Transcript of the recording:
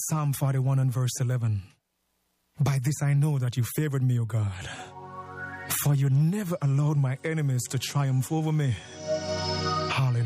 Psalm 41 and verse 11. By this I know that you favored me, O God, for you never allowed my enemies to triumph over me.